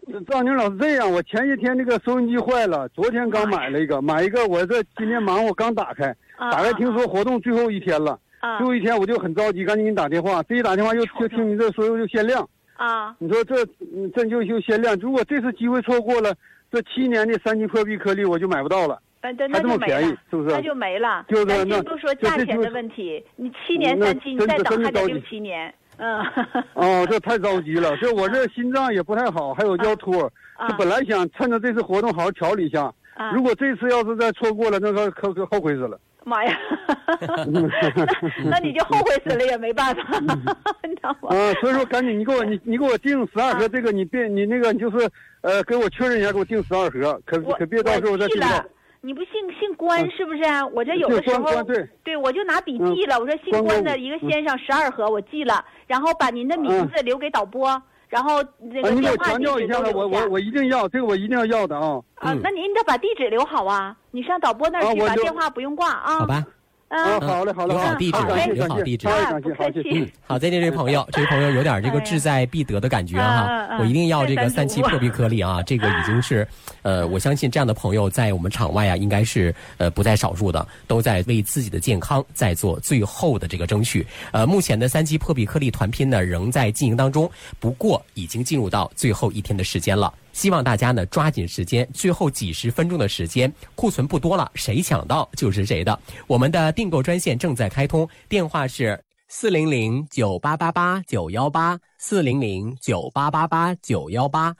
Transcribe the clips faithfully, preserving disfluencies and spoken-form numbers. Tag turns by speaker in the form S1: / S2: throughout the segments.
S1: 赵宁老师，这样，我前一天那个收音机坏了，昨天刚买了一个，买一个，我这今天忙，我刚打开，打开听说活动最后一天了，最后一天我就很着急，赶紧给你打电话，这一打电话又就听你这说又就限量，啊，你说这这就就限量，如果这次机会错过了，这七年的三级破壁颗粒我就买不到了。
S2: 那那就没了，
S1: 是不是？
S2: 那就没了。
S1: 就是
S2: 咱先不说价钱的问题，你七年三期，你再等还得六七年。嗯。
S1: 哦，这太着急了，这我这心脏也不太好，还有腰托。啊。这本来想趁着这次活动好好调理一下。啊。如果这次要是再错过了，那个可可后悔死了。
S2: 妈呀！那那你就后悔死了也没办法，你知道吗？
S1: 啊，所以说赶紧你给我你你给我订十二盒，这个你别你那个就是呃给我确认一下，给我订十二盒，可可别到时候再订到。
S2: 你不姓姓关是不是？我这有的时候
S1: 对
S2: 对，我就拿笔记了。我说姓关的一个先生十二盒，我记了，然后把您的名字留给导播，然后那个电话地址都留下。
S1: 我我我一定要这个，我一定要要的啊！
S2: 啊，那您得把地址留好啊！你上导播那儿去，把电话不用挂啊。
S3: 好吧。
S1: 啊，好嘞，好嘞，
S3: 留好地址，留好地址。
S1: 感谢，感谢，
S3: 嗯，好，再见，这位朋友，这位朋友有点这个志在必得的感觉哈，我一定要这个三期破壁颗粒啊，这个已经是，呃，我相信这样的朋友在我们场外啊，应该是呃不在少数的，都在为自己的健康在做最后的这个争取。呃，目前的三期破壁颗粒团拼呢仍在进行当中，不过已经进入到最后一天的时间了。希望大家呢抓紧时间，最后几十分钟的时间，库存不多了，谁抢到就是谁的。我们的订购专线正在开通，电话是四零零九八八八九幺八四零零九八八八九幺八。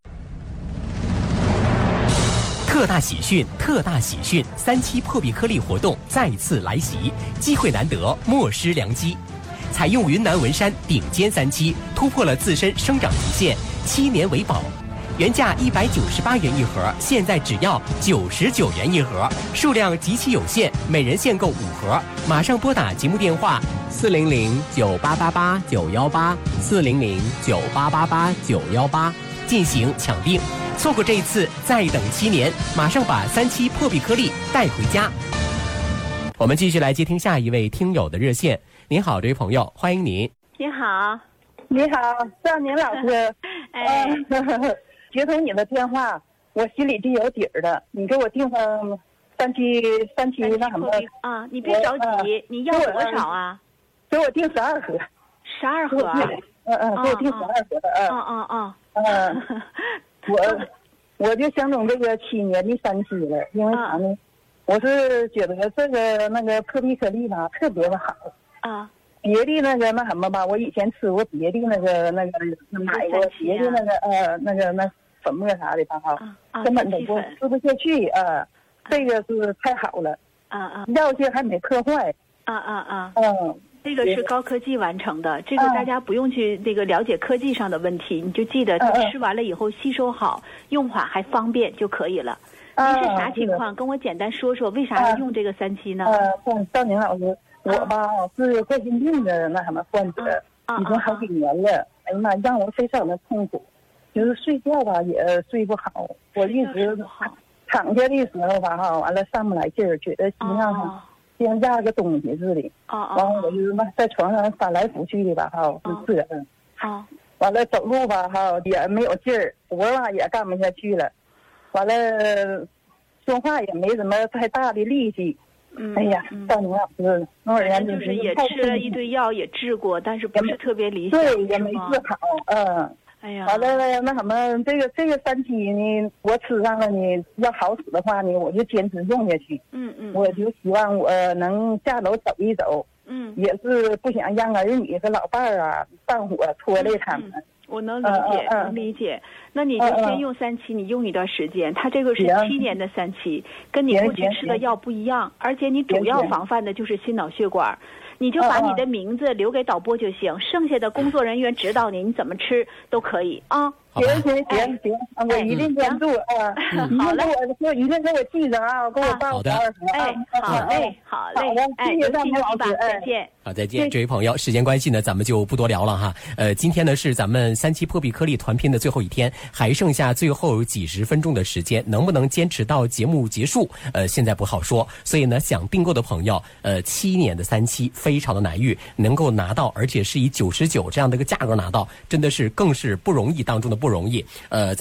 S3: 特大喜讯，特大喜讯！三期破壁颗粒活动再次来袭，机会难得，莫失良机。采用云南文山顶尖三期，突破了自身生长极限，七年为保。原价一百九十八元一盒，现在只要九十九元一盒，数量极其有限，每人限购五盒。马上拨打节目电话四零零九八八八九幺八四零零九八八八九幺八进行抢订。错过这一次，再等七年，马上把三期破壁颗粒带回家。我们继续来接听下一位听友的热线。您好，这位朋友，欢迎您。
S2: 您好，
S4: 你好，赵宁老师。
S2: 哎。
S4: 接通你的电话，我心里就有底儿的。你给我订上三期三期那什么
S2: 啊？你别着急，你要多少啊？
S4: 给我订十二盒。
S2: 十二盒。
S4: 嗯嗯，给我订十二盒的。嗯
S2: 嗯嗯
S4: 嗯。我我就相中这个七年的三期了，因为啥呢？我是觉得这个那个破壁颗粒吧特别的好
S2: 啊。
S4: 别的那个那什么吧，我以前吃过别的那个那个买过别的那个呃那个那粉末啥的吧哈，根本都不吃不下去啊。这个是太好了
S2: 啊啊，
S4: 药性还没破坏
S2: 啊啊啊。
S4: 嗯，
S2: 这个是高科技完成的，这个大家不用去那个了解科技上的问题，你就记得它吃完了以后吸收好，用法还方便就可以了。您是啥情况？跟我简单说说为啥要用这个三期呢？
S4: 呃，赵宁老师。我吧是冠心病的那什么患者，已经好几年了。哎呀妈，让我非常的痛苦，就是睡觉吧也睡不好。我一直躺下的时候吧哈，完了上不来劲儿，觉得心脏上像压个东西似的。
S2: 啊
S4: 然后我就那在床上翻来覆去的吧哈，就这样。
S2: 啊。
S4: 完了走路吧哈也没有劲儿，活吧也干不下去了。完了说话也没什么太大的力气。
S2: 嗯，
S4: 哎呀，赵宁老师，那会儿
S2: 就是也吃了一堆药，也治过，但是不是特别理想，
S4: 对，也没治好，嗯。
S2: 哎呀，
S4: 完了那什么，这个这个三期呢，我吃上了呢，要好使的话呢，我就坚持用下去。
S2: 嗯嗯。
S4: 我就希望我能下楼走一走。
S2: 嗯。
S4: 也是不想让儿女和老伴儿啊上火拖累他们。
S2: 嗯我能理解，
S4: 嗯、
S2: 能理解。那你就先用三期，你用一段时间。它这个是七年的三期，跟你过去吃的药不一样，而且你主要防范的就是心脑血管。你就把你的名字留给导播就行，剩下的工作人员指导你，你怎么吃都可以啊。
S4: 行行行行，我一定关注啊！
S2: 好嘞，
S4: 我一定给我记着啊，给我报
S3: 好的。
S2: 哎，好嘞，好嘞，哎，有信息吧，再见。
S3: 好，再见，这位朋友。时间关系呢，咱们就不多聊了哈。呃，今天呢是咱们三期破壁颗粒团拼的最后一天，还剩下最后几十分钟的时间，能不能坚持到节目结束？呃，现在不好说。所以呢，想订购的朋友，呃，七年的三期非常的难遇，能够拿到，而且是以九十九这样的一个价格拿到，真的是更是不容易当中的不容易。呃。